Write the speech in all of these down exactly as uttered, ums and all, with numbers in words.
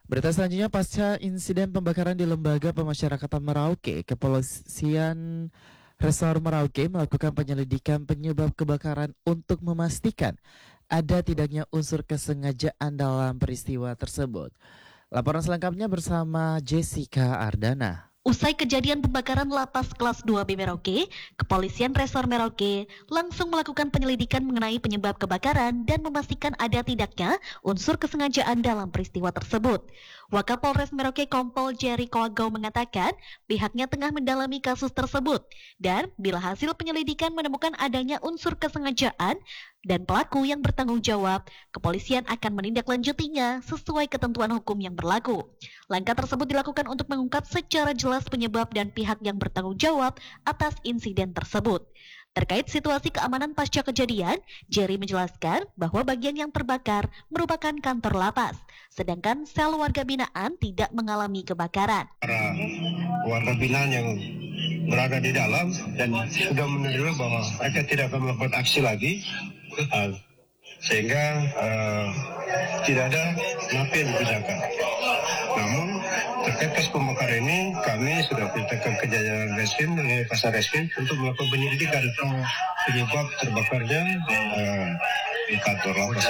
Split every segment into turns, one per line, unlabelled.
Berita selanjutnya, pasca insiden pembakaran di Lembaga Pemasyarakatan Merauke, Kepolisian Resor Merauke melakukan penyelidikan penyebab kebakaran untuk memastikan ada tidaknya unsur kesengajaan dalam peristiwa tersebut. Laporan selengkapnya bersama Jessica Ardana.
Usai kejadian pembakaran lapas kelas dua B Merauke, Kepolisian Resor Merauke langsung melakukan penyelidikan mengenai penyebab kebakaran dan memastikan ada tidaknya unsur kesengajaan dalam peristiwa tersebut. Wakapolres Merauke Kompol Jerry Koagau mengatakan pihaknya tengah mendalami kasus tersebut dan bila hasil penyelidikan menemukan adanya unsur kesengajaan dan pelaku yang bertanggung jawab, kepolisian akan menindaklanjutinya sesuai ketentuan hukum yang berlaku. Langkah tersebut dilakukan untuk mengungkap secara jelas penyebab dan pihak yang bertanggung jawab atas insiden tersebut. Terkait situasi keamanan pasca kejadian, Jerry menjelaskan bahwa bagian yang terbakar merupakan kantor lapas, sedangkan sel warga binaan tidak mengalami kebakaran.
Para warga binaan yang berada di dalam dan sudah menerima bahwa mereka tidak akan melakukan aksi lagi, uh, sehingga uh, tidak ada napi yang dipindahkan. Namun terkait kasus pembakaran ini, kami sudah perintahkan ke jajaran Reskrim dan Pasar Reskrim untuk melakukan penyelidikan penyebab terbakarnya uh, di kantor lapas.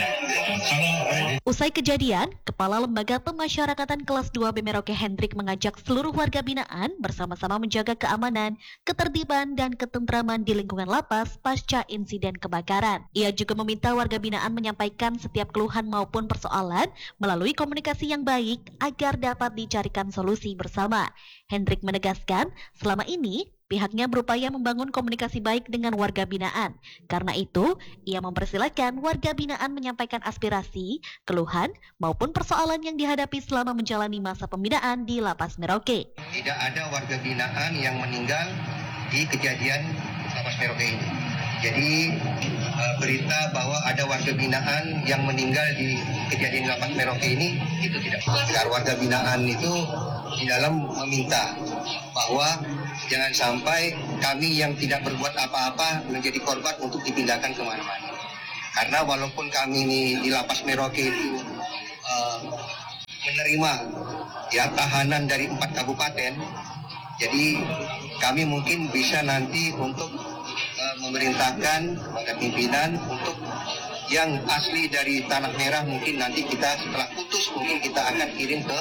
Usai kejadian, Kepala Lembaga Pemasyarakatan Kelas dua B Merauke Hendrik mengajak seluruh warga binaan bersama-sama menjaga keamanan, ketertiban, dan ketentraman di lingkungan lapas pasca insiden kebakaran. Ia juga meminta warga binaan menyampaikan setiap keluhan maupun persoalan melalui komunikasi yang baik agar dapat dicarikan solusi bersama. Hendrik menegaskan, selama ini pihaknya berupaya membangun komunikasi baik dengan warga binaan. Karena itu, ia mempersilahkan warga binaan menyampaikan aspirasi, keluhan, maupun persoalan yang dihadapi selama menjalani masa pembinaan di Lapas Merauke.
Tidak ada warga binaan yang meninggal di kejadian Lapas Merauke ini. Jadi berita bahwa ada warga binaan yang meninggal di kejadian Lapas Merauke ini, itu tidak. Karena warga binaan itu di dalam meminta bahwa jangan sampai kami yang tidak berbuat apa-apa menjadi korban untuk dipindahkan kemana-mana. Karena walaupun kami ini di Lapas Merauke itu uh, menerima ya tahanan dari empat kabupaten, jadi kami mungkin bisa nanti untuk uh, memerintahkan pada pimpinan untuk yang asli dari Tanah Merah, mungkin nanti kita setelah putus mungkin kita akan kirim ke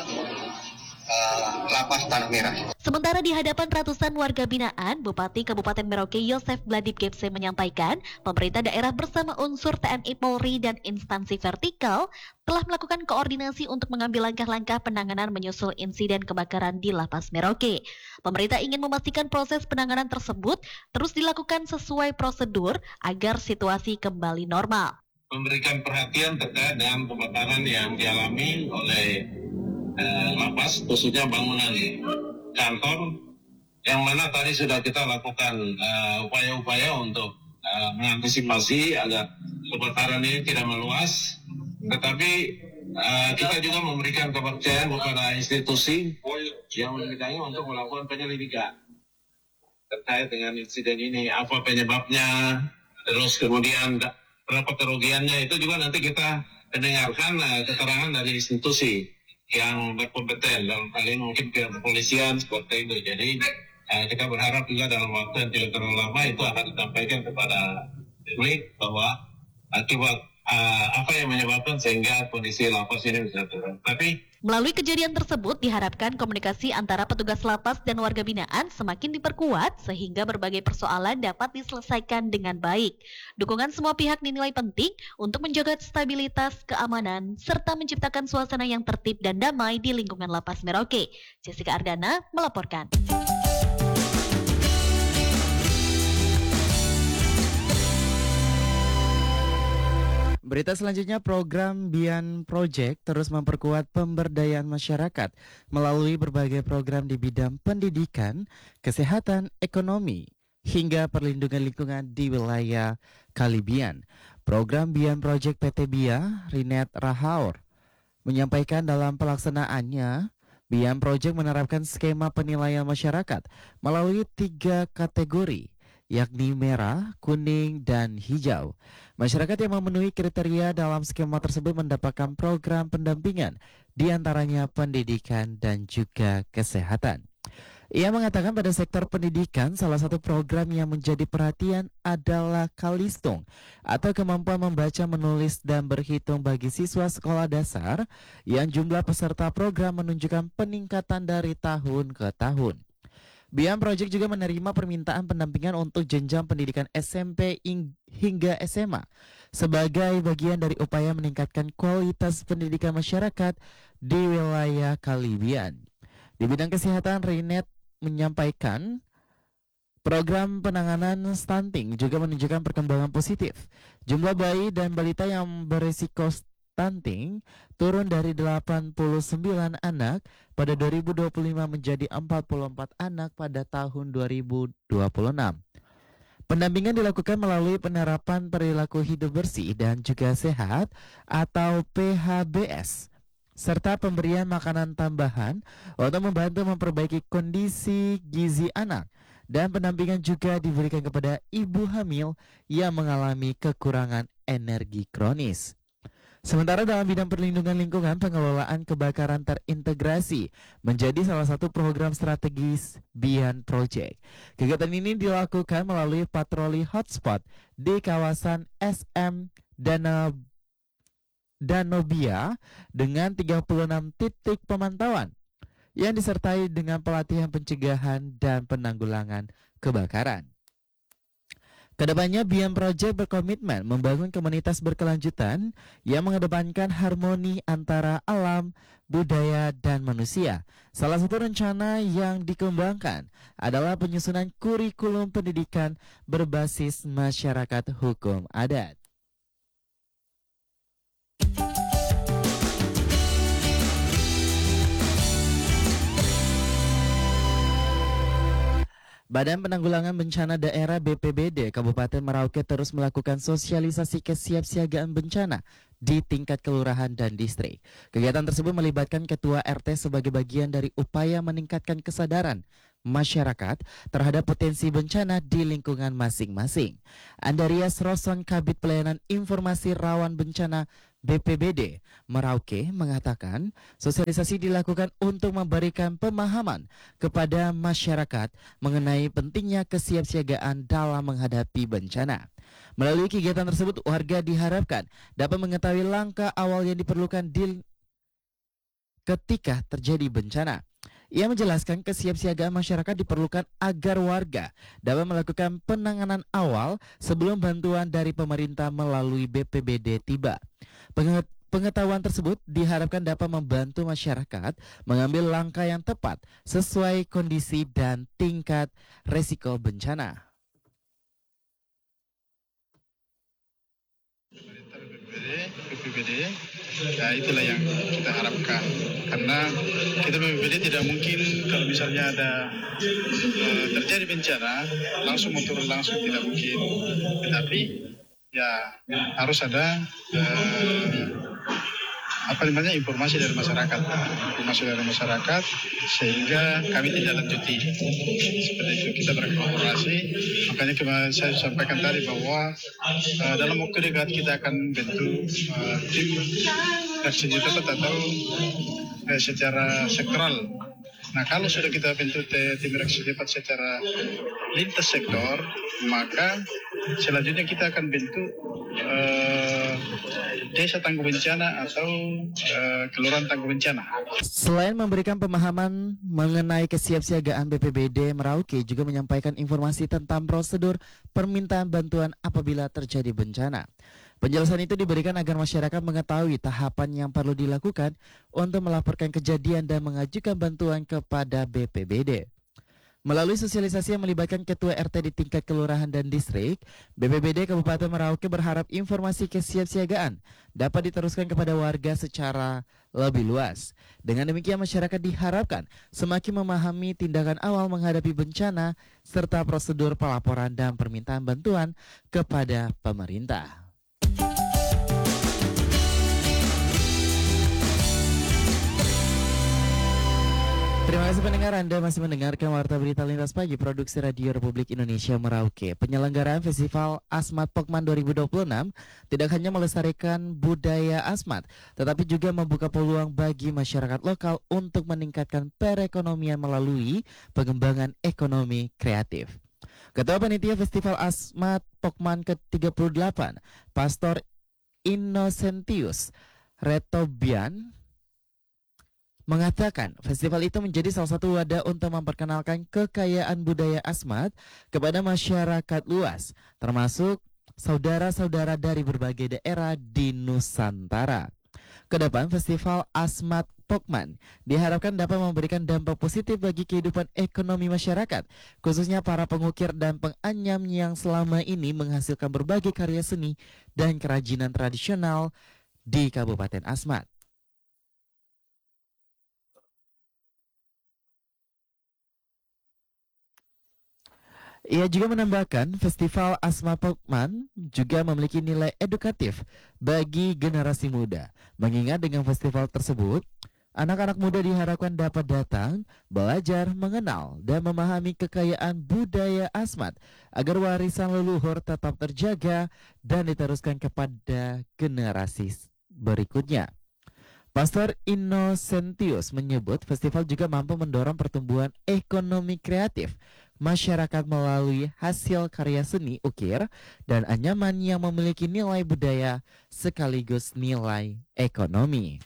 Uh, Lapas Tanah Merah.
Sementara di hadapan ratusan warga binaan, Bupati Kabupaten Merauke Yosef Bladip Gepse menyampaikan pemerintah daerah bersama unsur T N I Polri dan instansi vertikal telah melakukan koordinasi untuk mengambil langkah-langkah penanganan menyusul insiden kebakaran di Lapas Merauke. Pemerintah ingin memastikan proses penanganan tersebut terus dilakukan sesuai prosedur agar situasi kembali normal.
Memberikan perhatian terkait dengan kebakaran yang dialami oleh Eh, lapas, khususnya bangunan kantor, yang mana tadi sudah kita lakukan uh, upaya-upaya untuk uh, mengantisipasi agar kebakaran ini tidak meluas. Tetapi uh, kita juga memberikan kepercayaan kepada institusi yang membidangi untuk melakukan penyelidikan terkait dengan insiden ini, apa penyebabnya, terus kemudian berapa kerugiannya, itu juga nanti kita dengarkan uh, keterangan dari institusi yang berkompeten, dalam hal ini mungkin pihak kepolisian seperti itu. Jadi eh, kita berharap juga dalam waktu yang tidak terlalu lama itu akan disampaikan kepada publik bahwa akibat eh, apa yang menyebabkan sehingga kondisi lapas ini bisa turun. Tapi
melalui kejadian tersebut diharapkan komunikasi antara petugas lapas dan warga binaan semakin diperkuat sehingga berbagai persoalan dapat diselesaikan dengan baik. Dukungan semua pihak dinilai penting untuk menjaga stabilitas, keamanan, serta menciptakan suasana yang tertib dan damai di lingkungan Lapas Merauke. Jessica Ardana melaporkan.
Berita selanjutnya, program Bian Project terus memperkuat pemberdayaan masyarakat melalui berbagai program di bidang pendidikan, kesehatan, ekonomi, hingga perlindungan lingkungan di wilayah Kalibian. Program Bian Project P T Bia, Rinet Rahaur, menyampaikan dalam pelaksanaannya, Bian Project menerapkan skema penilaian masyarakat melalui tiga kategori, yakni merah, kuning, dan hijau. Masyarakat yang memenuhi kriteria dalam skema tersebut mendapatkan program pendampingan diantaranya pendidikan dan juga kesehatan. Ia mengatakan pada sektor pendidikan, salah satu program yang menjadi perhatian adalah Kalistung atau kemampuan membaca, menulis, dan berhitung bagi siswa sekolah dasar yang jumlah peserta program menunjukkan peningkatan dari tahun ke tahun. Bian Project juga menerima permintaan pendampingan untuk jenjang pendidikan S M P hingga S M A sebagai bagian dari upaya meningkatkan kualitas pendidikan masyarakat di wilayah Kalibian. Di bidang kesehatan, Rinet menyampaikan program penanganan stunting juga menunjukkan perkembangan positif. Jumlah bayi dan balita yang berisiko stunting turun dari delapan puluh sembilan anak pada dua ribu dua puluh lima menjadi empat puluh empat anak pada tahun dua ribu dua puluh enam. Pendampingan dilakukan melalui penerapan perilaku hidup bersih dan juga sehat atau P H B S, serta pemberian makanan tambahan untuk membantu memperbaiki kondisi gizi anak, dan pendampingan juga diberikan kepada ibu hamil yang mengalami kekurangan energi kronis. Sementara dalam bidang perlindungan lingkungan, pengelolaan kebakaran terintegrasi menjadi salah satu program strategis Bian Project. Kegiatan ini dilakukan melalui patroli hotspot di kawasan S M Dana Danobia dengan tiga puluh enam titik pemantauan yang disertai dengan pelatihan pencegahan dan penanggulangan kebakaran. Kedepannya, Bian Project berkomitmen membangun komunitas berkelanjutan yang mengedepankan harmoni antara alam, budaya, dan manusia. Salah satu rencana yang dikembangkan adalah penyusunan kurikulum pendidikan berbasis masyarakat hukum adat. Badan Penanggulangan Bencana Daerah B P B D Kabupaten Merauke terus melakukan sosialisasi kesiapsiagaan bencana di tingkat kelurahan dan distrik. Kegiatan tersebut melibatkan Ketua R T sebagai bagian dari upaya meningkatkan kesadaran masyarakat terhadap potensi bencana di lingkungan masing-masing. Andarias Roson, Kabid Pelayanan Informasi Rawan Bencana B P B D Merauke mengatakan sosialisasi dilakukan untuk memberikan pemahaman kepada masyarakat mengenai pentingnya kesiapsiagaan dalam menghadapi bencana. Melalui kegiatan tersebut, warga diharapkan dapat mengetahui langkah awal yang diperlukan di ketika terjadi bencana. Ia menjelaskan kesiapsiagaan masyarakat diperlukan agar warga dapat melakukan penanganan awal sebelum bantuan dari pemerintah melalui B P B D tiba. Pengetahuan tersebut diharapkan dapat membantu masyarakat mengambil langkah yang tepat sesuai kondisi dan tingkat resiko bencana.
B P B D, ya itulah yang kita harapkan, karena kita B P B D tidak mungkin kalau misalnya ada uh, terjadi bencana langsung turun langsung, tidak mungkin, tetapi ya harus ada uh, apa namanya informasi dari masyarakat, informasi dari masyarakat sehingga kami tidak lanjuti seperti itu, kita berkolaborasi. Makanya kemarin saya sampaikan tadi bahwa uh, dalam waktu dekat kita akan bentuk uh, tim reaksi cepat atau uh, secara sektoral. Nah, kalau sudah kita bentuk tim reaksi cepat secara lintas sektor, maka selanjutnya kita akan bentuk uh, desa tangguh bencana atau uh, kelurahan tangguh bencana.
Selain memberikan pemahaman mengenai kesiapsiagaan, B P B D Merauke juga menyampaikan informasi tentang prosedur permintaan bantuan apabila terjadi bencana. Penjelasan itu diberikan agar masyarakat mengetahui tahapan yang perlu dilakukan untuk melaporkan kejadian dan mengajukan bantuan kepada B P B D. Melalui sosialisasi yang melibatkan Ketua R T di tingkat kelurahan dan distrik, B P B D Kabupaten Merauke berharap informasi kesiapsiagaan dapat diteruskan kepada warga secara lebih luas. Dengan demikian, masyarakat diharapkan semakin memahami tindakan awal menghadapi bencana serta prosedur pelaporan dan permintaan bantuan kepada pemerintah. Terima kasih pendengar, Anda masih mendengarkan Warta Berita Lintas Pagi Produksi Radio Republik Indonesia Merauke. Penyelenggaraan Festival Asmat Pokman dua ribu dua puluh enam tidak hanya melestarikan budaya Asmat, tetapi juga membuka peluang bagi masyarakat lokal untuk meningkatkan perekonomian melalui pengembangan ekonomi kreatif. Ketua Panitia Festival Asmat Pokman ke tiga puluh delapan, Pastor Innocentius Retobian, mengatakan festival itu menjadi salah satu wadah untuk memperkenalkan kekayaan budaya Asmat kepada masyarakat luas, termasuk saudara-saudara dari berbagai daerah di Nusantara. Kedepan, Festival Asmat Pokman diharapkan dapat memberikan dampak positif bagi kehidupan ekonomi masyarakat, khususnya para pengukir dan penganyam yang selama ini menghasilkan berbagai karya seni dan kerajinan tradisional di Kabupaten Asmat. Ia juga menambahkan Festival Asmat Pokman juga memiliki nilai edukatif bagi generasi muda. Mengingat dengan festival tersebut, anak-anak muda diharapkan dapat datang, belajar, mengenal, dan memahami kekayaan budaya Asmat agar warisan leluhur tetap terjaga dan diteruskan kepada generasi berikutnya. Pastor Innocentius menyebut festival juga mampu mendorong pertumbuhan ekonomi kreatif masyarakat melalui hasil karya seni ukir dan anyaman yang memiliki nilai budaya sekaligus nilai ekonomi.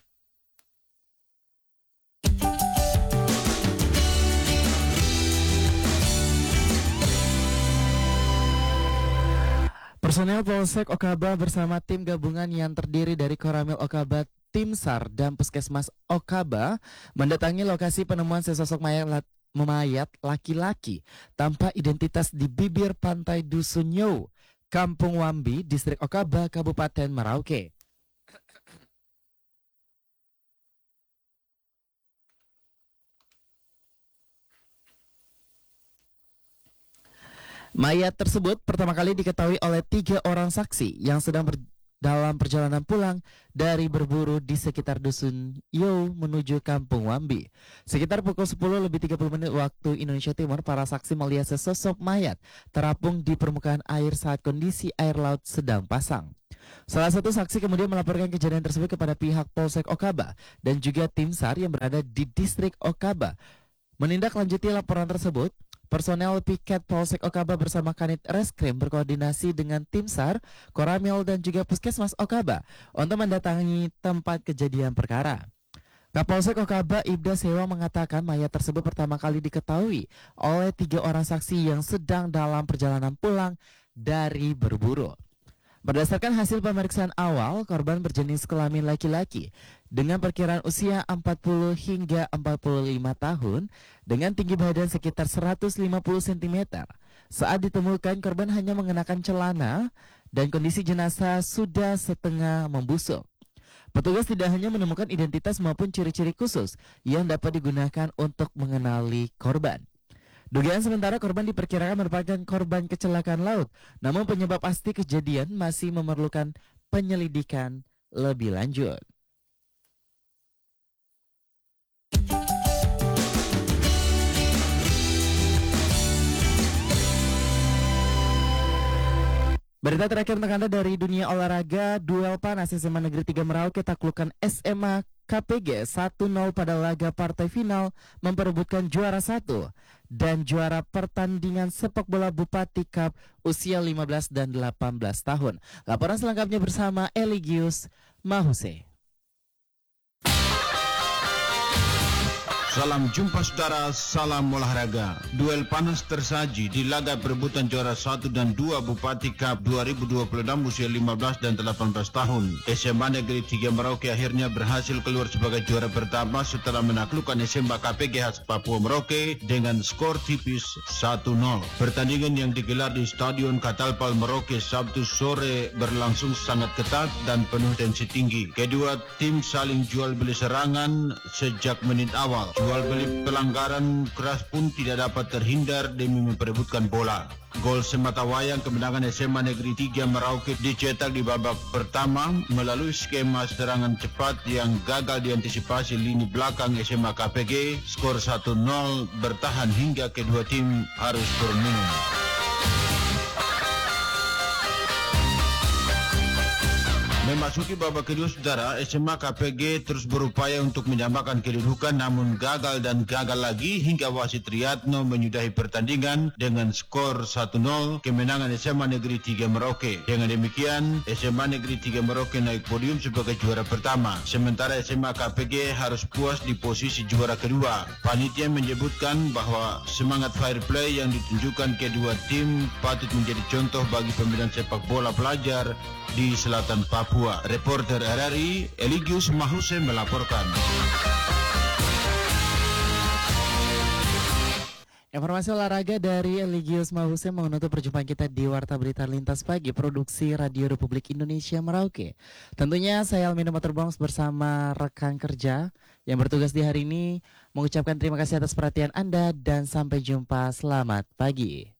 Personel Polsek Okaba bersama tim gabungan yang terdiri dari Koramil Okaba, Tim SAR, dan Puskesmas Okaba mendatangi lokasi penemuan sesosok mayat memayat laki-laki tanpa identitas di bibir pantai Dusun Nyo, Kampung Wambi, Distrik Okaba, Kabupaten Merauke. Mayat tersebut pertama kali diketahui oleh tiga orang saksi yang sedang ber dalam perjalanan pulang dari berburu di sekitar Dusun Yo menuju Kampung Wambi. Sekitar pukul sepuluh lebih tiga puluh menit waktu Indonesia Timur, para saksi melihat sesosok mayat terapung di permukaan air saat kondisi air laut sedang pasang. Salah satu saksi kemudian melaporkan kejadian tersebut kepada pihak Polsek Okaba dan juga tim SAR yang berada di Distrik Okaba. Menindaklanjuti laporan tersebut, personel piket Polsek Okaba bersama Kanit Reskrim berkoordinasi dengan tim SAR, Koramil, dan juga Puskesmas Okaba untuk mendatangi tempat kejadian perkara. Kapolsek Okaba Ibda Sewa mengatakan mayat tersebut pertama kali diketahui oleh tiga orang saksi yang sedang dalam perjalanan pulang dari berburu. Berdasarkan hasil pemeriksaan awal, korban berjenis kelamin laki-laki dengan perkiraan usia empat puluh hingga empat puluh lima tahun dengan tinggi badan sekitar seratus lima puluh sentimeter. Saat ditemukan, korban hanya mengenakan celana dan kondisi jenazah sudah setengah membusuk. Petugas tidak hanya menemukan identitas maupun ciri-ciri khusus yang dapat digunakan untuk mengenali korban. Dugaan sementara korban diperkirakan merupakan korban kecelakaan laut, namun penyebab pasti kejadian masih memerlukan penyelidikan lebih lanjut. Berita terakhir untuk Anda dari dunia olahraga, duel panas S M A Negeri tiga Merauke taklukkan S M A K P G satu nol pada laga partai final memperebutkan juara satu dan juara pertandingan sepak bola Bupati Cup usia lima belas dan delapan belas tahun. Laporan selengkapnya bersama Eligius Mahuse.
Salam jumpa saudara, salam olahraga. Duel panas tersaji di laga perebutan juara satu dan dua Bupati Cup dua ribu dua puluh enam usia lima belas dan delapan belas tahun. S M A Negeri tiga Merauke akhirnya berhasil keluar sebagai juara pertama setelah menaklukkan S M A K P G khas Papua Merauke dengan skor tipis satu nol. Pertandingan yang digelar di Stadion Katalpal Merauke Sabtu sore berlangsung sangat ketat dan penuh tensi tinggi. Kedua tim saling jual beli serangan sejak menit awal. Jual beli pelanggaran keras pun tidak dapat terhindar demi memperebutkan bola. Gol sematawayang kemenangan S M A Negeri tiga Merauke dicetak di babak pertama melalui skema serangan cepat yang gagal diantisipasi lini belakang S M A K P G. Skor satu nol bertahan hingga kedua tim harus turun minum. Memasuki babak kedua saudara, S M A K P G terus berupaya untuk menyamakan kedudukan namun gagal dan gagal lagi hingga wasit Riyadno menyudahi pertandingan dengan skor satu nol kemenangan S M A Negeri tiga Merauke. Dengan demikian, S M A Negeri tiga Merauke naik podium sebagai juara pertama. Sementara S M A K P G harus puas di posisi juara kedua. Panitia menyebutkan bahwa semangat fair play yang ditunjukkan kedua tim patut menjadi contoh bagi pembinaan sepak bola pelajar di selatan Papua. Reporter R R I Eligius Mahuse melaporkan.
Informasi olahraga dari Eligius Mahuse menutup perjumpaan kita di Warta Berita Lintas Pagi Produksi Radio Republik Indonesia Merauke. Tentunya saya Almino Motorbongs bersama rekan kerja yang bertugas di hari ini mengucapkan terima kasih atas perhatian Anda dan sampai jumpa. Selamat pagi.